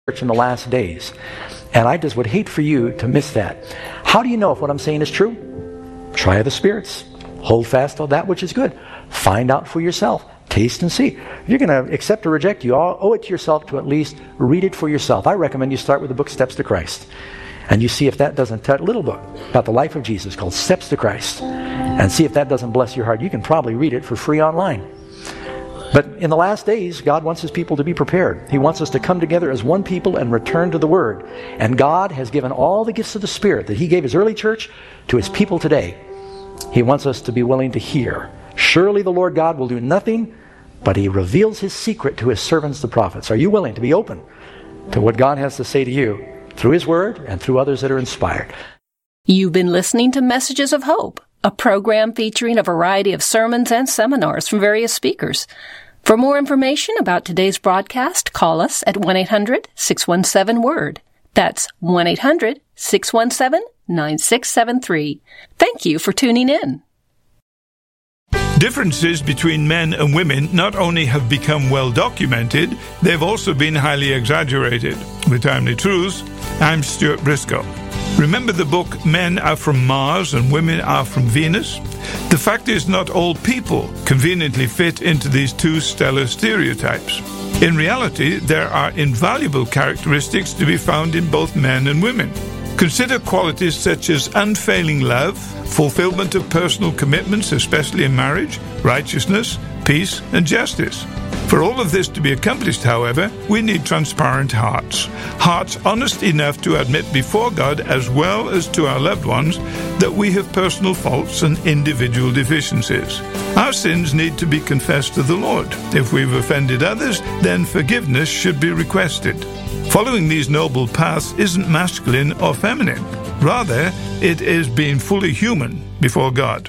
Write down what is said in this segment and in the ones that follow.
in the last days. And I just would hate for you to miss that. How do you know if what I'm saying is true? Try of the spirits. Hold fast on that which is good. Find out for yourself. Taste and see. If you're going to accept or reject, you owe it to yourself to at least read it for yourself. I recommend you start with the book Steps to Christ. And you see if that doesn't touch, a little book about the life of Jesus called Steps to Christ. And see if that doesn't bless your heart. You can probably read it for free online. But in the last days, God wants His people to be prepared. He wants us to come together as one people and return to the Word. And God has given all the gifts of the Spirit that He gave His early church to His people today. He wants us to be willing to hear. Surely the Lord God will do nothing, but He reveals His secret to His servants, the prophets. Are you willing to be open to what God has to say to you through His Word and through others that are inspired? You've been listening to Messages of Hope, a program featuring a variety of sermons and seminars from various speakers. For more information about today's broadcast, call us at 1-800-617-WORD. That's 1-800-617-9673. Thank you for tuning in. Differences between men and women not only have become well documented, they've also been highly exaggerated. With Timely Truths, I'm Stuart Briscoe. Remember the book Men Are From Mars and Women Are From Venus? The fact is, not all people conveniently fit into these two stellar stereotypes. In reality, there are invaluable characteristics to be found in both men and women. Consider qualities such as unfailing love, fulfillment of personal commitments, especially in marriage, righteousness, peace, and justice. For all of this to be accomplished, however, we need transparent hearts. Hearts honest enough to admit before God, as well as to our loved ones, that we have personal faults and individual deficiencies. Our sins need to be confessed to the Lord. If we've offended others, then forgiveness should be requested. Following these noble paths isn't masculine or feminine. Rather, it is being fully human before God.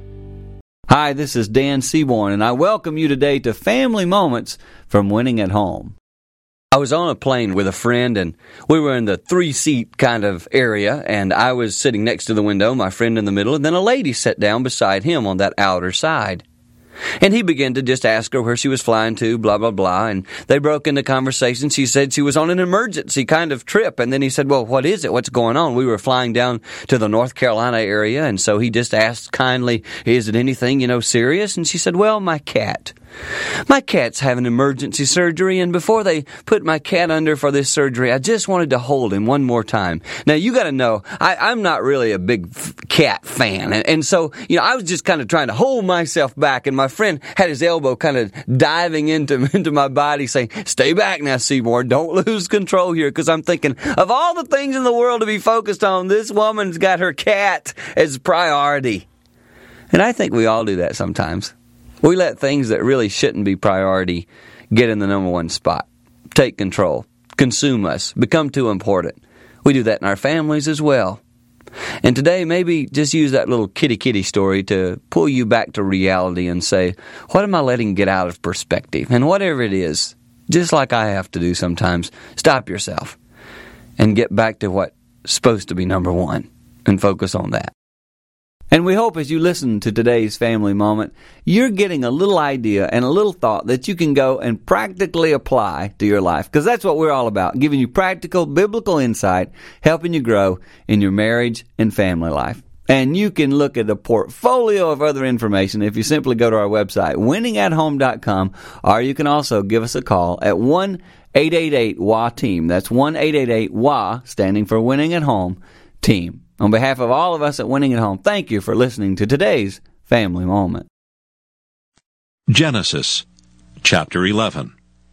Hi, this is Dan Seaborn, and I welcome you today to Family Moments from Winning at Home. I was on a plane with a friend, and we were in the 3-seat kind of area, and I was sitting next to the window, my friend in the middle, and then a lady sat down beside him on that outer side. And he began to just ask her where she was flying to, blah, blah, blah, and they broke into conversation. She said she was on an emergency kind of trip, and then he said, well, what is it? What's going on? We were flying down to the North Carolina area, and so he just asked kindly, is it anything, serious? And she said, well, my cat's having emergency surgery, and before they put my cat under for this surgery, I just wanted to hold him one more time. Now, you got to know, I'm not really a big cat fan, and so, I was just kind of trying to hold myself back, and my friend had his elbow kind of diving into my body, saying, stay back now, Seymour, don't lose control here, because I'm thinking, of all the things in the world to be focused on, this woman's got her cat as priority. And I think we all do that sometimes. We let things that really shouldn't be priority get in the number one spot, take control, consume us, become too important. We do that in our families as well. And today, maybe just use that little kitty story to pull you back to reality and say, what am I letting get out of perspective? And whatever it is, just like I have to do sometimes, stop yourself and get back to what's supposed to be number one and focus on that. And we hope as you listen to today's family moment, you're getting a little idea and a little thought that you can go and practically apply to your life. Because that's what we're all about, giving you practical biblical insight, helping you grow in your marriage and family life. And you can look at a portfolio of other information if you simply go to our website, winningathome.com, or you can also give us a call at 1-888-WA-TEAM. That's 1-888-WA, standing for Winning at Home, Team. On behalf of all of us at Winning at Home, thank you for listening to today's Family Moment. Genesis, chapter 11.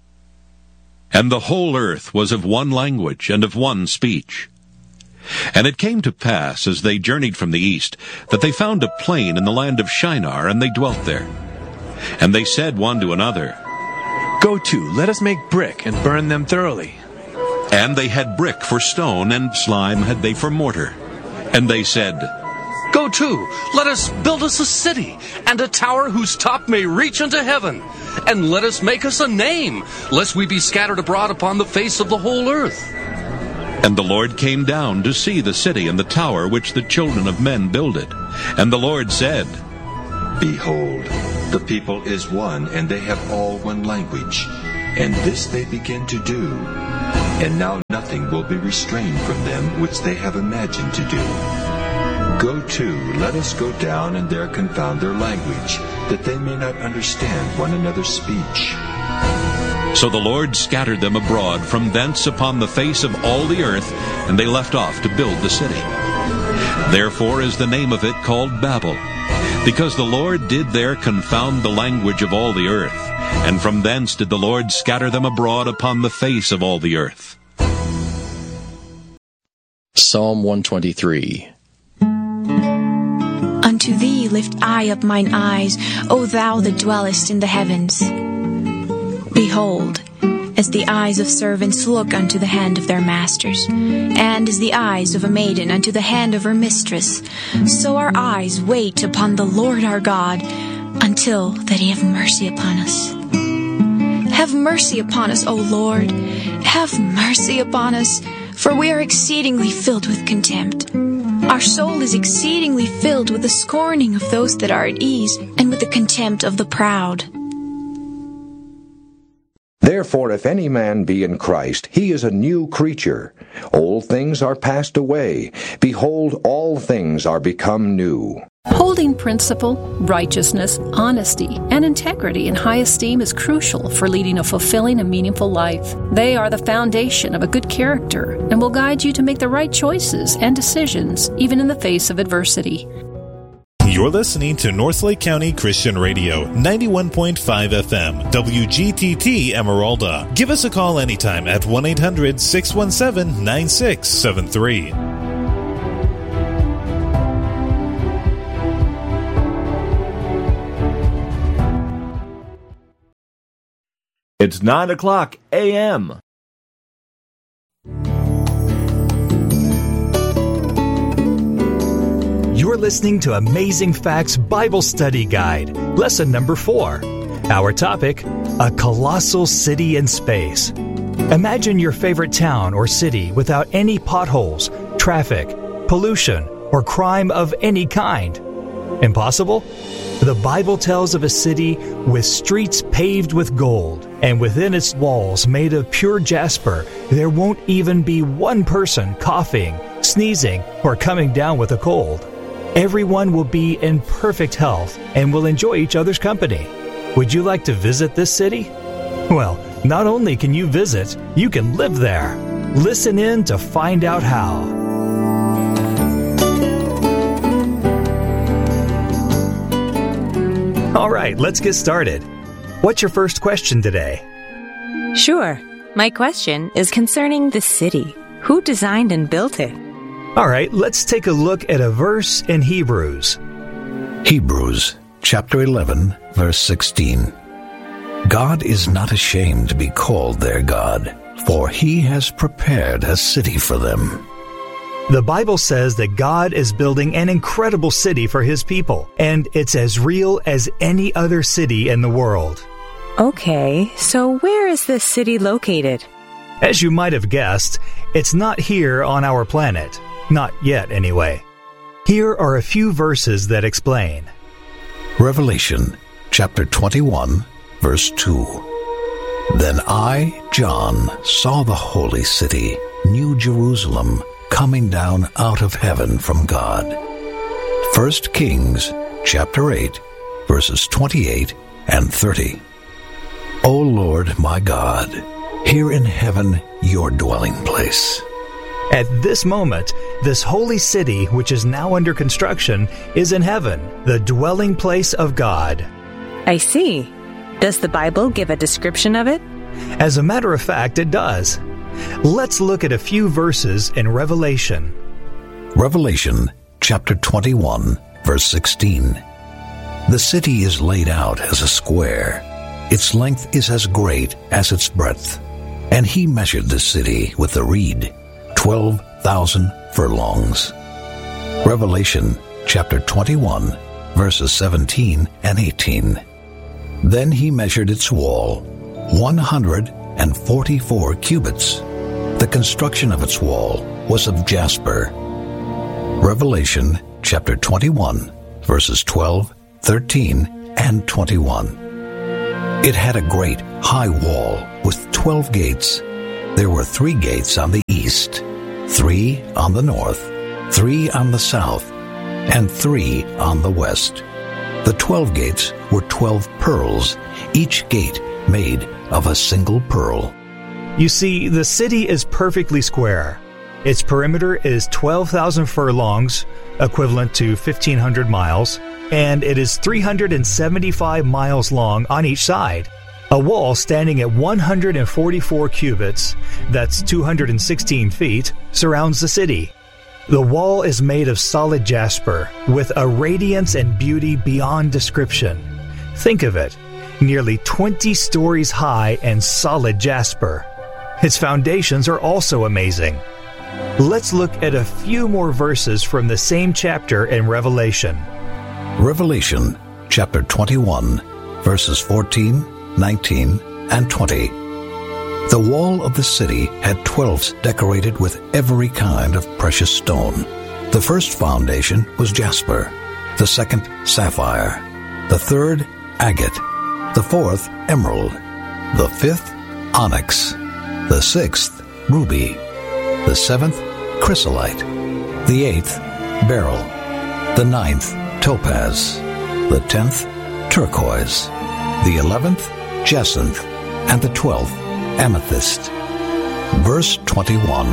And the whole earth was of one language and of one speech. And it came to pass, as they journeyed from the east, that they found a plain in the land of Shinar, and they dwelt there. And they said one to another, Go to, let us make brick and burn them thoroughly. And they had brick for stone, and slime had they for mortar. And they said, Go to, let us build us a city, and a tower whose top may reach unto heaven. And let us make us a name, lest we be scattered abroad upon the face of the whole earth. And the Lord came down to see the city and the tower which the children of men builded. And the Lord said, Behold, the people is one, and they have all one language. And this they begin to do. and now nothing will be restrained from them which they have imagined to do. Go to, let us go down and there confound their language, that they may not understand one another's speech. So the Lord scattered them abroad from thence upon the face of all the earth, and they left off to build the city. Therefore is the name of it called Babel, because the Lord did there confound the language of all the earth, and from thence did the Lord scatter them abroad upon the face of all the earth. Psalm 123. Unto thee lift I up mine eyes, O thou that dwellest in the heavens. Behold, as the eyes of servants look unto the hand of their masters, and as the eyes of a maiden unto the hand of her mistress, so our eyes wait upon the Lord our God, until that he have mercy upon us. Have mercy upon us, O Lord, have mercy upon us, for we are exceedingly filled with contempt. Our soul is exceedingly filled with the scorning of those that are at ease, and with the contempt of the proud. Therefore, if any man be in Christ, he is a new creature. Old things are passed away. Behold, all things are become new. Holding principle, righteousness, honesty, and integrity in high esteem is crucial for leading a fulfilling and meaningful life. They are the foundation of a good character and will guide you to make the right choices and decisions, even in the face of adversity. You're listening to Northlake County Christian Radio, 91.5 FM, WGTT Emeralda. Give us a call anytime at 1-800-617-9673. It's 9:00 a.m. You're listening to Amazing Facts Bible Study Guide, Lesson Number 4. Our topic, a colossal city in space. Imagine your favorite town or city without any potholes, traffic, pollution, or crime of any kind. Impossible? The Bible tells of a city with streets paved with gold, and within its walls made of pure jasper, there won't even be one person coughing, sneezing, or coming down with a cold. Everyone will be in perfect health and will enjoy each other's company. Would you like to visit this city? Well, not only can you visit, you can live there. Listen in to find out how. All right, let's get started. What's your first question today? Sure. My question is concerning the city. Who designed and built it? All right, let's take a look at a verse in Hebrews. Hebrews chapter 11, verse 16. God is not ashamed to be called their God, for he has prepared a city for them. The Bible says that God is building an incredible city for his people, and it's as real as any other city in the world. Okay, so where is this city located? As you might have guessed, it's not here on our planet. Not yet, anyway. Here are a few verses that explain. Revelation chapter 21, verse 2. Then I, John, saw the holy city, New Jerusalem, coming down out of heaven from God. 1 Kings chapter 8, verses 28 and 30. O Lord my God, here in heaven your dwelling place. At this moment, this holy city, which is now under construction, is in heaven, the dwelling place of God. I see. Does the Bible give a description of it? As a matter of fact, it does. Let's look at a few verses in Revelation. Revelation chapter 21, verse 16. The city is laid out as a square. Its length is as great as its breadth. And he measured the city with the reed, 12,000 furlongs. Revelation chapter 21, verses 17 and 18. Then he measured its wall, 144 cubits. The construction of its wall was of jasper. Revelation chapter 21, verses 12, 13, and 21. It had a great high wall with 12 gates. There were 3 gates on the east, 3 on the north, 3 on the south, and 3 on the west. The 12 gates were 12 pearls, each gate made of a single pearl. You see, the city is perfectly square. Its perimeter is 12,000 furlongs, equivalent to 1,500 miles, and it is 375 miles long on each side. A wall standing at 144 cubits, that's 216 feet, surrounds the city. The wall is made of solid jasper, with a radiance and beauty beyond description. Think of it, nearly 20 stories high and solid jasper. Its foundations are also amazing. Let's look at a few more verses from the same chapter in Revelation. Revelation chapter 21, verses 14, 19, and 20. The wall of the city had 12 decorated with every kind of precious stone. The first foundation was jasper, the second sapphire, the third agate, the fourth emerald, the fifth onyx, the sixth ruby, the seventh chrysolite, the eighth beryl, the ninth topaz, the 10th turquoise, the 11th jacinth, and the 12th amethyst. Verse 21.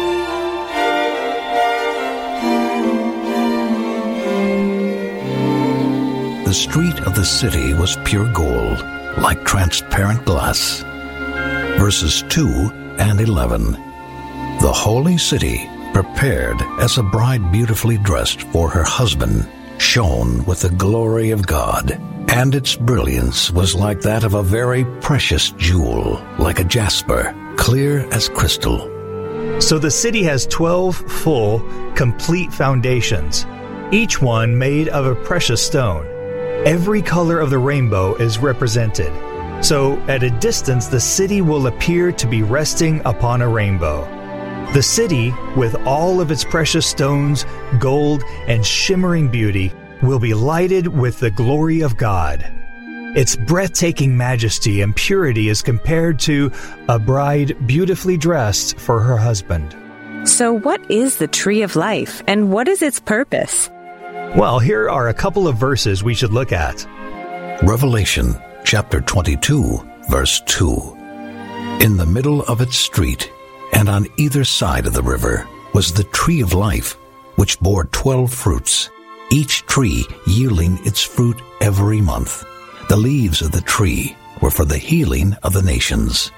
The street of the city was pure gold, like transparent glass. Verses 2 and 11. The holy city, prepared as a bride beautifully dressed for her husband, shone with the glory of God, and its brilliance was like that of a very precious jewel, like a jasper, clear as crystal. So the city has 12 full, complete foundations, each one made of a precious stone. Every color of the rainbow is represented. So at a distance, the city will appear to be resting upon a rainbow. The city, with all of its precious stones, gold, and shimmering beauty, will be lighted with the glory of God. Its breathtaking majesty and purity is compared to a bride beautifully dressed for her husband. So what is the tree of life, and what is its purpose? Well, here are a couple of verses we should look at. Revelation chapter 22, verse 2. In the middle of its street, and on either side of the river, was the tree of life, which bore 12 fruits, each tree yielding its fruit every month. The leaves of the tree were for the healing of the nations.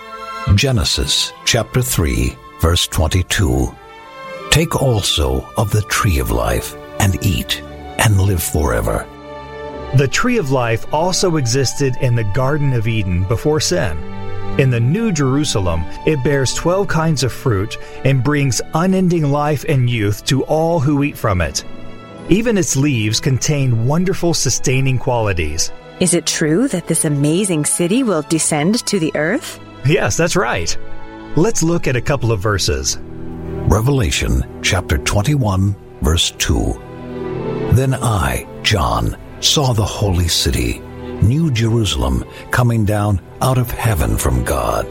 Genesis chapter 3, verse 22. Take also of the tree of life, and eat, and live forever. The tree of life also existed in the Garden of Eden before sin. In the New Jerusalem, it bears 12 kinds of fruit and brings unending life and youth to all who eat from it. Even its leaves contain wonderful sustaining qualities. Is it true that this amazing city will descend to the earth? Yes, that's right. Let's look at a couple of verses. Revelation chapter 21, verse 2. Then I, John, saw the holy city, New Jerusalem, coming down out of heaven from God.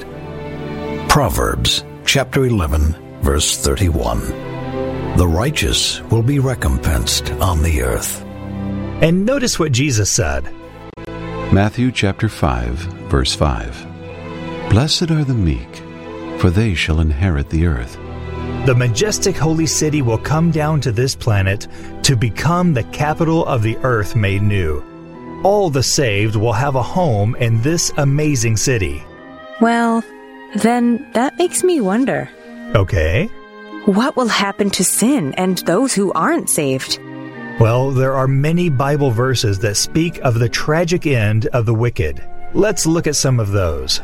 Proverbs chapter 11, verse 31. The righteous will be recompensed on the earth. And notice what Jesus said. Matthew chapter 5, verse 5. Blessed are the meek, for they shall inherit the earth. The majestic holy city will come down to this planet to become the capital of the earth made new. All the saved will have a home in this amazing city. Well, then that makes me wonder. Okay. What will happen to sin and those who aren't saved? Well, there are many Bible verses that speak of the tragic end of the wicked. Let's look at some of those.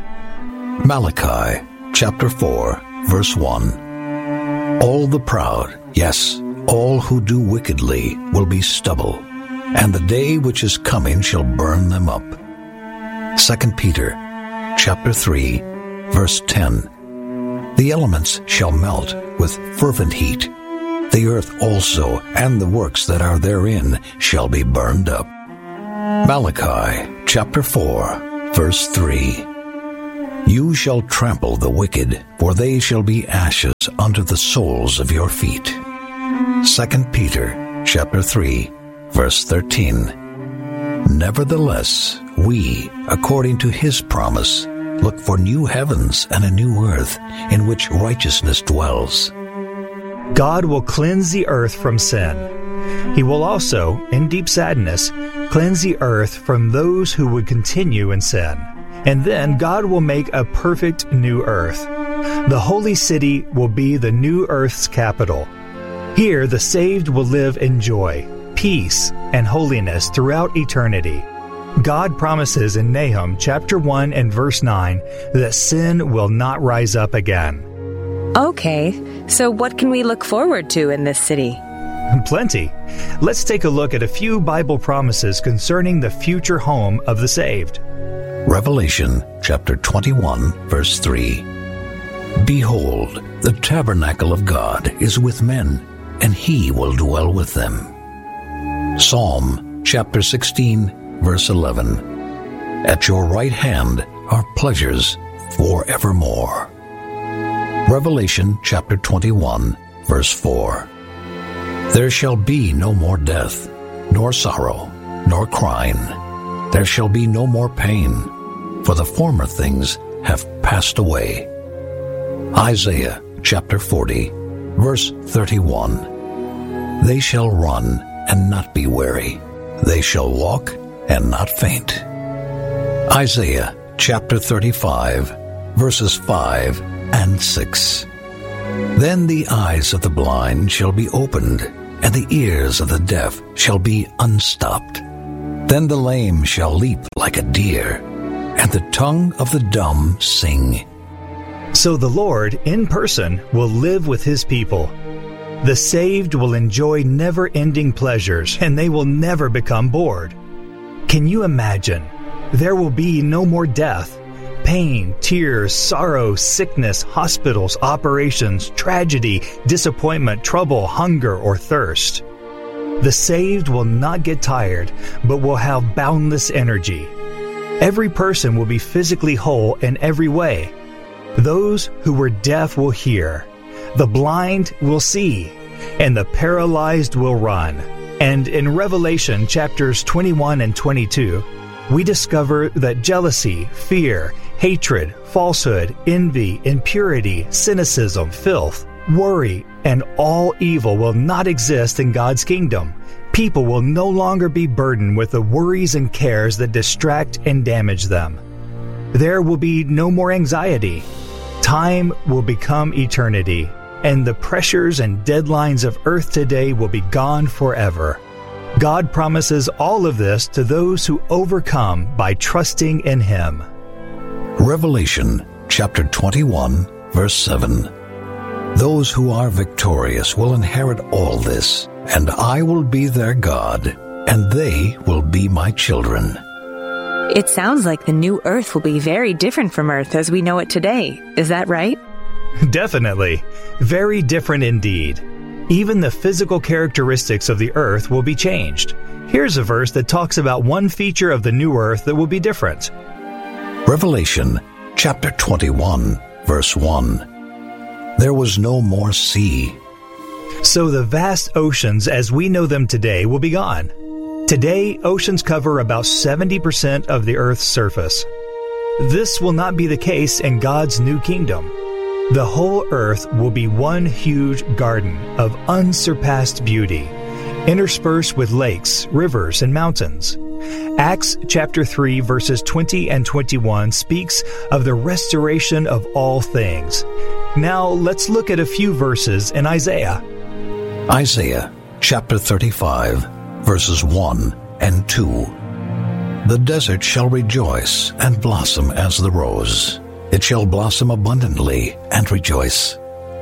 Malachi chapter 4, verse 1. All the proud, yes, all who do wickedly, will be stubble, and the day which is coming shall burn them up. 2 Peter chapter 3, verse 10. The elements shall melt with fervent heat. The earth also and the works that are therein shall be burned up. Malachi chapter 4, verse 3. You shall trample the wicked, for they shall be ashes under the soles of your feet. 2 Peter chapter 3, verse 13. Nevertheless, we, according to his promise, look for new heavens and a new earth in which righteousness dwells. God will cleanse the earth from sin. He will also, in deep sadness, cleanse the earth from those who would continue in sin. And then God will make a perfect new earth. The holy city will be the new earth's capital. Here the saved will live in joy, peace, and holiness throughout eternity. God promises in Nahum chapter 1 and verse 9 that sin will not rise up again. Okay, so what can we look forward to in this city? Plenty. Let's take a look at a few Bible promises concerning the future home of the saved. Revelation chapter 21, verse 3. Behold, the tabernacle of God is with men, and he will dwell with them. Psalm chapter 16, verse 11. At your right hand are pleasures forevermore. Revelation chapter 21, verse 4. There shall be no more death, nor sorrow, nor crying. There shall be no more pain, for the former things have passed away. Isaiah chapter 40, verse 31. They shall run and not be weary. They shall walk and not faint. Isaiah chapter 35, verses 5 and 6. Then the eyes of the blind shall be opened, and the ears of the deaf shall be unstopped. Then the lame shall leap like a deer, and the tongue of the dumb sing. So the Lord, in person, will live with his people. The saved will enjoy never-ending pleasures, and they will never become bored. Can you imagine? There will be no more death, pain, tears, sorrow, sickness, hospitals, operations, tragedy, disappointment, trouble, hunger, or thirst. The saved will not get tired, but will have boundless energy. Every person will be physically whole in every way. Those who were deaf will hear, the blind will see, and the paralyzed will run. And in Revelation chapters 21 and 22, we discover that jealousy, fear, hatred, falsehood, envy, impurity, cynicism, filth, worry, and all evil will not exist in God's kingdom. People will no longer be burdened with the worries and cares that distract and damage them. There will be no more anxiety. Time will become eternity, and the pressures and deadlines of earth today will be gone forever. God promises all of this to those who overcome by trusting in Him. Revelation chapter 21, verse 7. Those who are victorious will inherit all this, and I will be their God, and they will be my children. It sounds like the new earth will be very different from earth as we know it today. Is that right? Definitely. Very different indeed. Even the physical characteristics of the earth will be changed. Here's a verse that talks about one feature of the new earth that will be different. Revelation chapter 21, verse 1. There was no more sea. So the vast oceans as we know them today will be gone. Today, oceans cover about 70% of the earth's surface. This will not be the case in God's new kingdom. The whole earth will be one huge garden of unsurpassed beauty, interspersed with lakes, rivers, and mountains. Acts chapter 3 verses 20 and 21 speaks of the restoration of all things. Now let's look at a few verses in Isaiah. Isaiah chapter 35 verses 1 and 2. The desert shall rejoice and blossom as the rose. It shall blossom abundantly and rejoice.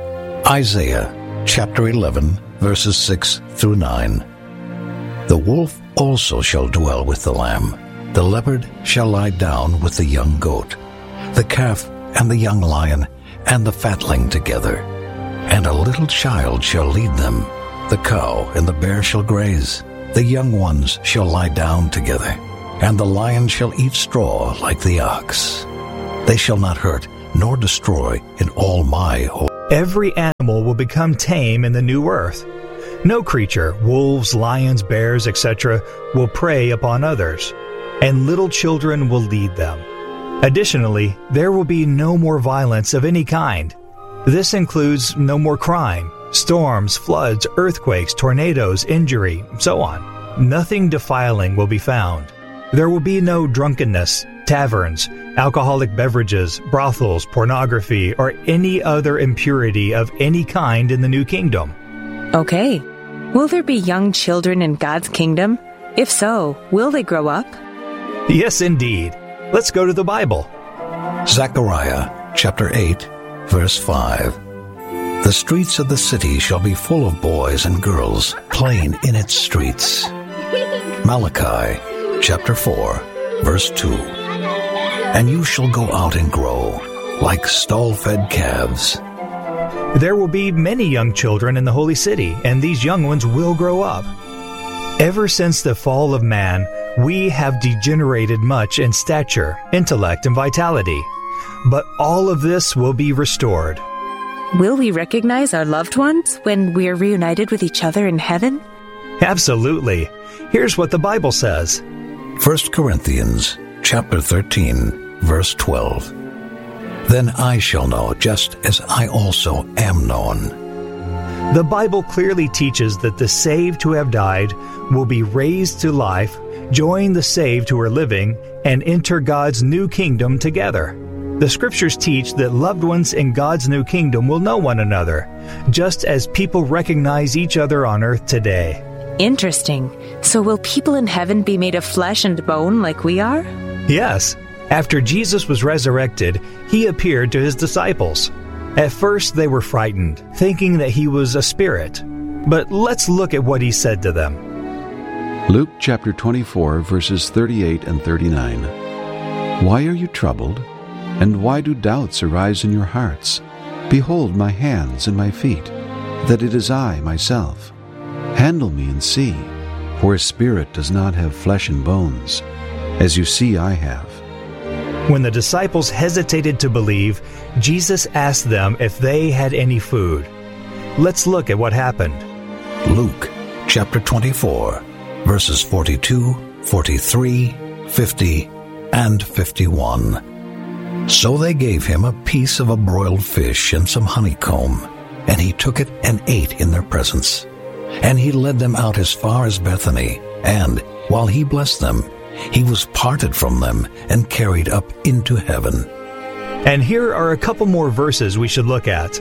Isaiah chapter 11 verses 6 through 9. The wolf also shall dwell with the lamb. The leopard shall lie down with the young goat. The calf and the young lion and the fatling together. And a little child shall lead them. The cow and the bear shall graze. The young ones shall lie down together. And the lion shall eat straw like the ox. They shall not hurt nor destroy in all my holy. Every animal will become tame in the new earth. No creature, wolves, lions, bears, etc., will prey upon others, and little children will lead them. Additionally, there will be no more violence of any kind. This includes no more crime, storms, floods, earthquakes, tornadoes, injury, so on. Nothing defiling will be found. There will be no drunkenness, taverns, alcoholic beverages, brothels, pornography, or any other impurity of any kind in the new kingdom. Okay. Will there be young children in God's kingdom? If so, will they grow up? Yes, indeed. Let's go to the Bible. Zechariah chapter 8, verse 5. The streets of the city shall be full of boys and girls playing in its streets. Malachi chapter 4, verse 2. And you shall go out and grow like stall-fed calves. There will be many young children in the holy city, and these young ones will grow up. Ever since the fall of man, we have degenerated much in stature, intellect, and vitality. But all of this will be restored. Will we recognize our loved ones when we're reunited with each other in heaven? Absolutely. Here's what the Bible says. 1 Corinthians chapter 13, verse 12. Then I shall know, just as I also am known. The Bible clearly teaches that the saved who have died will be raised to life, join the saved who are living, and enter God's new kingdom together. The Scriptures teach that loved ones in God's new kingdom will know one another, just as people recognize each other on earth today. Interesting. So will people in heaven be made of flesh and bone like we are? Yes. After Jesus was resurrected, he appeared to his disciples. At first they were frightened, thinking that he was a spirit. But let's look at what he said to them. Luke chapter 24, verses 38 and 39. Why are you troubled? And why do doubts arise in your hearts? Behold my hands and my feet, that it is I myself. Handle me and see, for a spirit does not have flesh and bones, as you see I have. When the disciples hesitated to believe, Jesus asked them if they had any food. Let's look at what happened. Luke chapter 24, verses 42, 43, 50, and 51. So they gave him a piece of a broiled fish and some honeycomb, and he took it and ate in their presence. And he led them out as far as Bethany, and, while he blessed them, he was parted from them and carried up into heaven. And here are a couple more verses we should look at.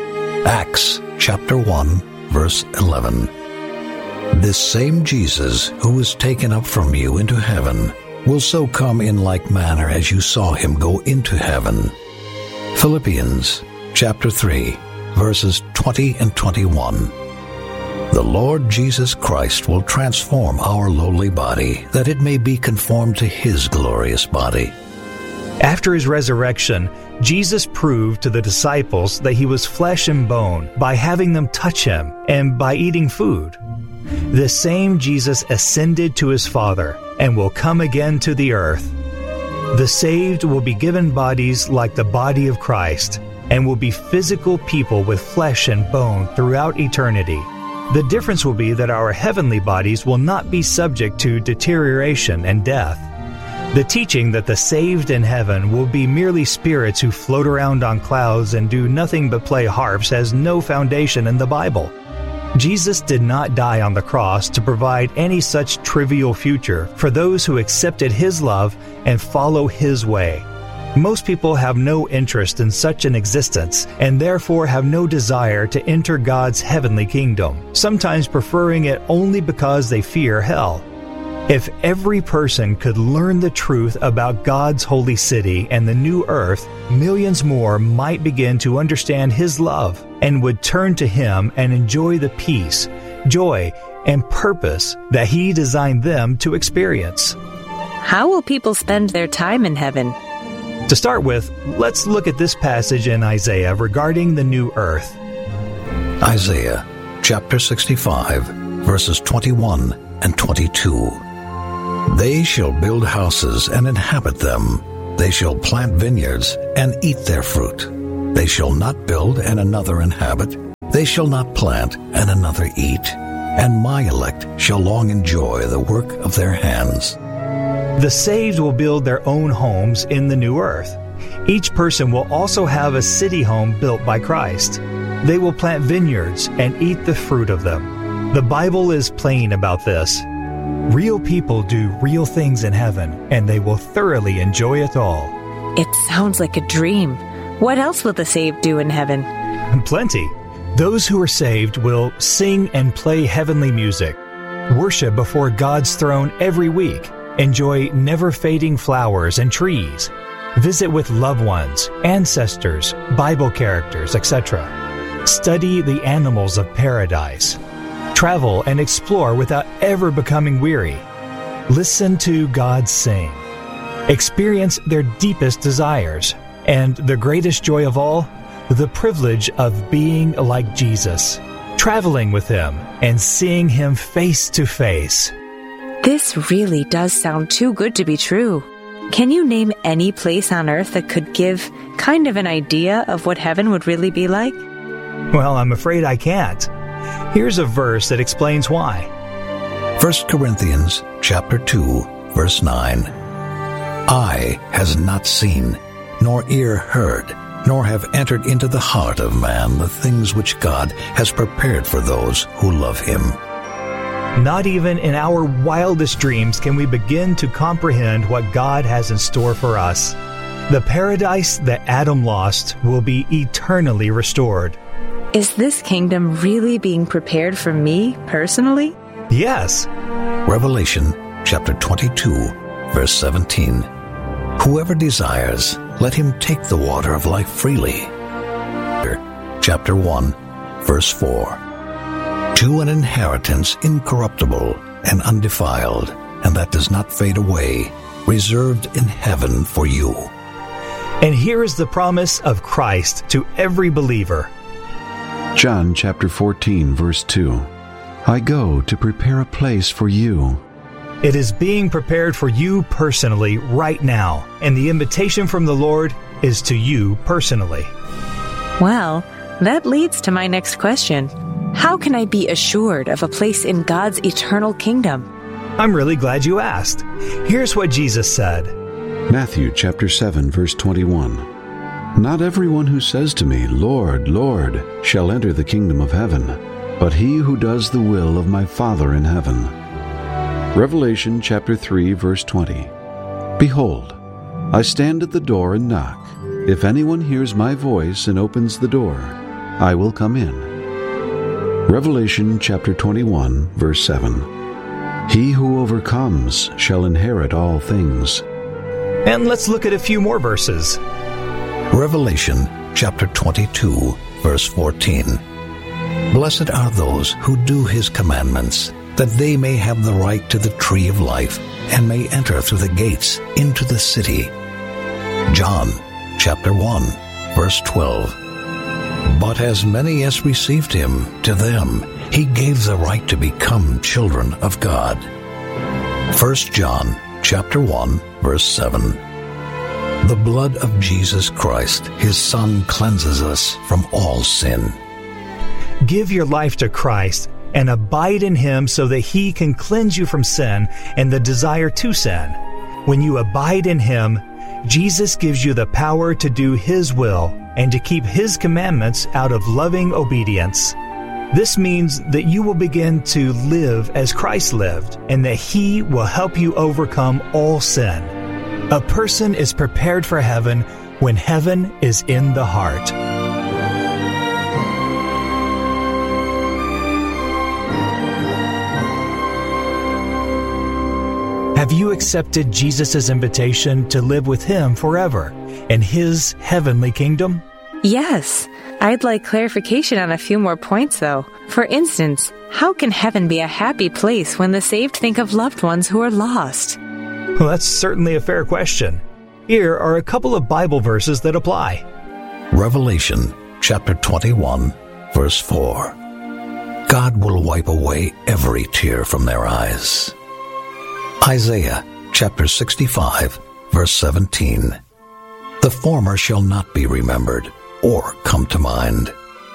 Acts chapter 1, verse 11. This same Jesus, who was taken up from you into heaven, will so come in like manner as you saw him go into heaven. Philippians chapter 3, verses 20 and 21. The Lord Jesus Christ will transform our lowly body, that it may be conformed to his glorious body. After his resurrection, Jesus proved to the disciples that he was flesh and bone by having them touch him and by eating food. The same Jesus ascended to his Father and will come again to the earth. The saved will be given bodies like the body of Christ and will be physical people with flesh and bone throughout eternity. The difference will be that our heavenly bodies will not be subject to deterioration and death. The teaching that the saved in heaven will be merely spirits who float around on clouds and do nothing but play harps has no foundation in the Bible. Jesus did not die on the cross to provide any such trivial future for those who accepted his love and follow his way. Most people have no interest in such an existence and therefore have no desire to enter God's heavenly kingdom, sometimes preferring it only because they fear hell. If every person could learn the truth about God's holy city and the new earth, millions more might begin to understand his love and would turn to him and enjoy the peace, joy, and purpose that he designed them to experience. How will people spend their time in heaven? To start with, let's look at this passage in Isaiah regarding the new earth. Isaiah chapter 65, verses 21 and 22. They shall build houses and inhabit them, They shall plant vineyards and eat their fruit. They shall not build and another inhabit. They shall not plant and another eat. And my elect shall long enjoy the work of their hands. The saved will build their own homes in the new earth. Each person will also have a city home built by Christ. They will plant vineyards and eat the fruit of them. The Bible is plain about this. Real people do real things in heaven, and they will thoroughly enjoy it all. It sounds like a dream. What else will the saved do in heaven? Plenty. Those who are saved will sing and play heavenly music, worship before God's throne every week, enjoy never-fading flowers and trees, visit with loved ones, ancestors, Bible characters, etc. Study the animals of paradise. Travel and explore without ever becoming weary. Listen to God sing. Experience their deepest desires. And the greatest joy of all, the privilege of being like Jesus, traveling with Him and seeing Him face to face. This really does sound too good to be true. Can you name any place on earth that could give kind of an idea of what heaven would really be like? Well, I'm afraid I can't. Here's a verse that explains why. 1 Corinthians chapter 2, verse 9. Eye has not seen, nor ear heard, nor have entered into the heart of man the things which God has prepared for those who love Him. Not even in our wildest dreams can we begin to comprehend what God has in store for us. The paradise that Adam lost will be eternally restored. Is this kingdom really being prepared for me personally? Yes. Revelation chapter 22, verse 17. Whoever desires, let him take the water of life freely. Chapter 1, verse 4. To an inheritance incorruptible and undefiled, and that does not fade away, reserved in heaven for you. And here is the promise of Christ to every believer. John chapter 14, verse 2. I go to prepare a place for you. It is being prepared for you personally right now, and the invitation from the Lord is to you personally. Well, that leads to my next question. How can I be assured of a place in God's eternal kingdom? I'm really glad you asked. Here's what Jesus said. Matthew chapter 7, verse 21. Not everyone who says to me, Lord, Lord, shall enter the kingdom of heaven, but he who does the will of my Father in heaven. Revelation chapter 3, verse 20. Behold, I stand at the door and knock. If anyone hears my voice and opens the door, I will come in. Revelation chapter 21, verse 7. He who overcomes shall inherit all things. And let's look at a few more verses. Revelation chapter 22, verse 14. Blessed are those who do His commandments, that they may have the right to the tree of life, and may enter through the gates into the city. John chapter 1, verse 12. But as many as received Him, to them He gave the right to become children of God. 1 John chapter 1, verse 7. The blood of Jesus Christ, His Son, cleanses us from all sin. Give your life to Christ and abide in Him so that He can cleanse you from sin and the desire to sin. When you abide in Him, Jesus gives you the power to do His will and to keep His commandments out of loving obedience. This means that you will begin to live as Christ lived, and that He will help you overcome all sin. A person is prepared for heaven when heaven is in the heart. Have you accepted Jesus' invitation to live with Him forever in His heavenly kingdom? Yes. I'd like clarification on a few more points, though. For instance, how can heaven be a happy place when the saved think of loved ones who are lost? Well, that's certainly a fair question. Here are a couple of Bible verses that apply. Revelation chapter 21, verse 4. God will wipe away every tear from their eyes. Isaiah chapter 65, verse 17. The former shall not be remembered or come to mind.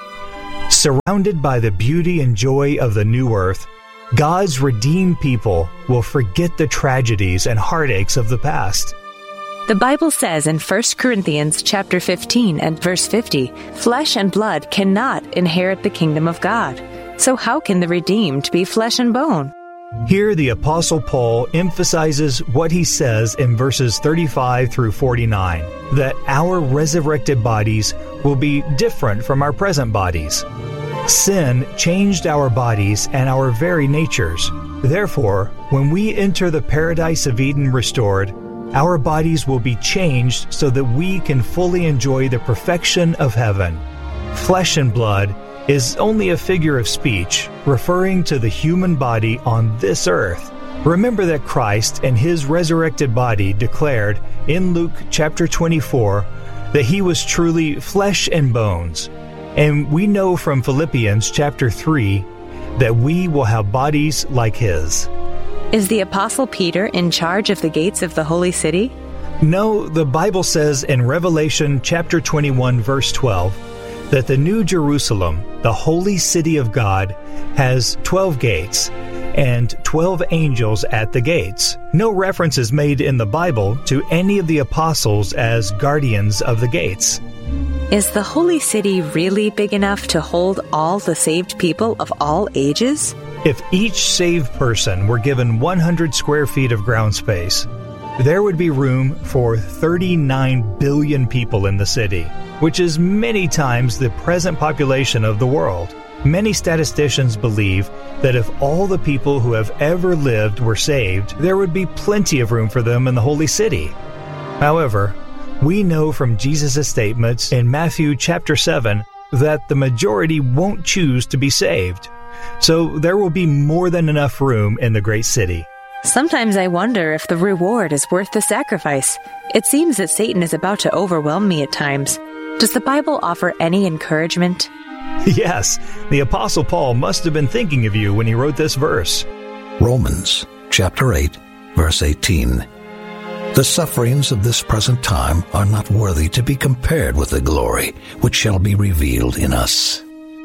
Surrounded by the beauty and joy of the new earth, God's redeemed people will forget the tragedies and heartaches of the past. The Bible says in 1 Corinthians chapter 15 and verse 50, flesh and blood cannot inherit the kingdom of God. So how can the redeemed be flesh and bone? Here the Apostle Paul emphasizes what he says in verses 35 through 49, that our resurrected bodies will be different from our present bodies. Sin changed our bodies and our very natures. Therefore, when we enter the paradise of Eden restored, our bodies will be changed so that we can fully enjoy the perfection of heaven. Flesh and blood is only a figure of speech, referring to the human body on this earth. Remember that Christ and his resurrected body declared in Luke chapter 24 that he was truly flesh and bones. And we know from Philippians chapter 3 that we will have bodies like his. Is the Apostle Peter in charge of the gates of the holy city? No, the Bible says in Revelation chapter 21 verse 12 that the New Jerusalem, the holy city of God, has 12 gates and 12 angels at the gates. No reference is made in the Bible to any of the apostles as guardians of the gates. Is the holy city really big enough to hold all the saved people of all ages? If each saved person were given 100 square feet of ground space, there would be room for 39 billion people in the city, which is many times the present population of the world. Many statisticians believe that if all the people who have ever lived were saved, there would be plenty of room for them in the holy city. However, we know from Jesus' statements in Matthew chapter 7 that the majority won't choose to be saved. So there will be more than enough room in the great city. Sometimes I wonder if the reward is worth the sacrifice. It seems that Satan is about to overwhelm me at times. Does the Bible offer any encouragement? Yes, the Apostle Paul must have been thinking of you when he wrote this verse. Romans chapter 8, verse 18. The sufferings of this present time are not worthy to be compared with the glory which shall be revealed in us.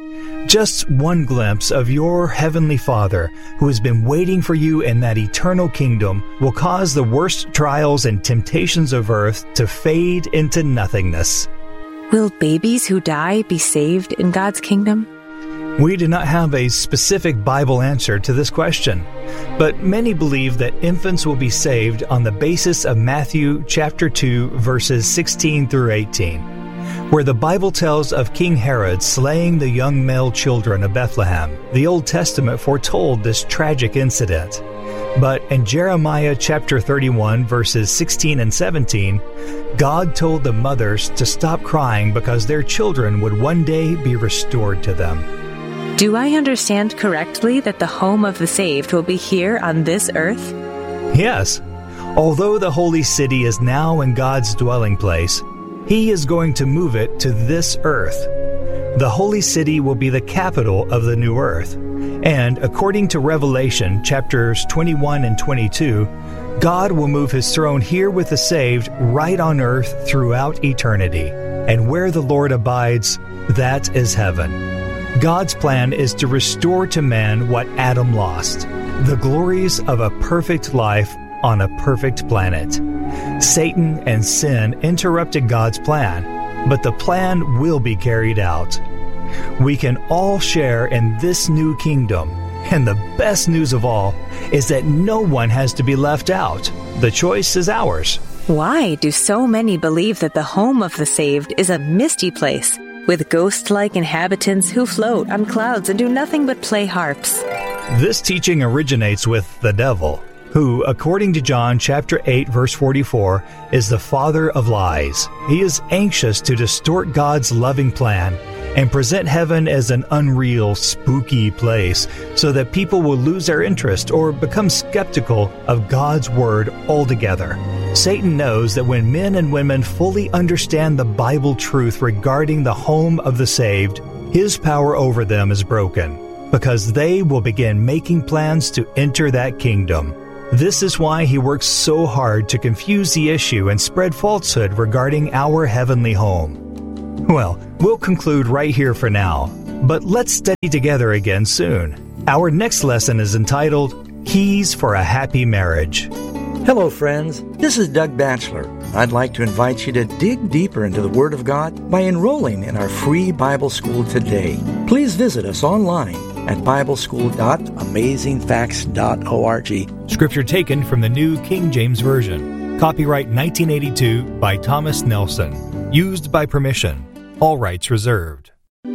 Just one glimpse of your heavenly Father, who has been waiting for you in that eternal kingdom, will cause the worst trials and temptations of earth to fade into nothingness. Will babies who die be saved in God's kingdom? We do not have a specific Bible answer to this question, but many believe that infants will be saved on the basis of Matthew chapter 2, verses 16 through 18, where the Bible tells of King Herod slaying the young male children of Bethlehem. The Old Testament foretold this tragic incident. But in Jeremiah chapter 31, verses 16 and 17, God told the mothers to stop crying because their children would one day be restored to them. Do I understand correctly that the home of the saved will be here on this earth? Yes. Although the holy city is now in God's dwelling place, He is going to move it to this earth. The holy city will be the capital of the new earth. And according to Revelation chapters 21 and 22, God will move His throne here with the saved right on earth throughout eternity. And where the Lord abides, that is heaven. God's plan is to restore to man what Adam lost, the glories of a perfect life on a perfect planet. Satan and sin interrupted God's plan, but the plan will be carried out. We can all share in this new kingdom, and the best news of all is that no one has to be left out. The choice is ours. Why do so many believe that the home of the saved is a misty place, with ghost-like inhabitants who float on clouds and do nothing but play harps? This teaching originates with the devil, who, according to John chapter 8, verse 44, is the father of lies. He is anxious to distort God's loving plan and present heaven as an unreal, spooky place so that people will lose their interest or become skeptical of God's word altogether. Satan knows that when men and women fully understand the Bible truth regarding the home of the saved, his power over them is broken, because they will begin making plans to enter that kingdom. This is why he works so hard to confuse the issue and spread falsehood regarding our heavenly home. Well, we'll conclude right here for now, but let's study together again soon. Our next lesson is entitled, Keys for a Happy Marriage. Hello, friends. This is Doug Batchelor. I'd like to invite you to dig deeper into the Word of God by enrolling in our free Bible school today. Please visit us online at bibleschool.amazingfacts.org. Scripture taken from the New King James Version. Copyright 1982 by Thomas Nelson. Used by permission. All rights reserved.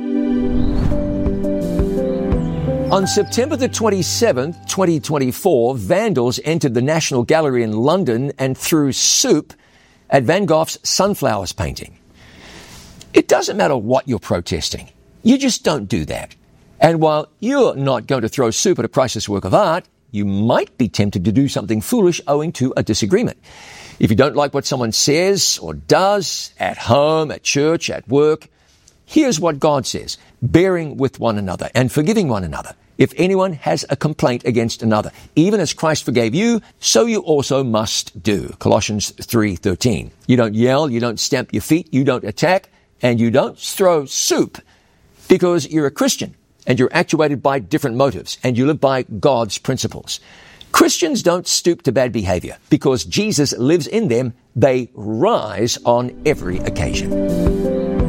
On September the 27th, 2024, vandals entered the National Gallery in London and threw soup at Van Gogh's Sunflowers painting. It doesn't matter what you're protesting. You just don't do that. And while you're not going to throw soup at a priceless work of art, you might be tempted to do something foolish owing to a disagreement. If you don't like what someone says or does at home, at church, at work, here's what God says: bearing with one another and forgiving one another. If anyone has a complaint against another, even as Christ forgave you, so you also must do. Colossians 3:13. You don't yell, you don't stamp your feet, you don't attack, and you don't throw soup because you're a Christian and you're actuated by different motives and you live by God's principles. Christians don't stoop to bad behavior because Jesus lives in them. They rise on every occasion.